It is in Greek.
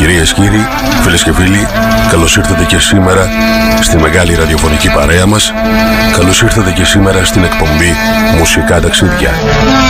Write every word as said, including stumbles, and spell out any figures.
Κυρίες, κύριοι, φίλες και φίλοι, καλώς ήρθατε και σήμερα στη μεγάλη ραδιοφωνική παρέα μας. Καλώς ήρθατε και σήμερα στην εκπομπή Μουσικά Ταξίδια.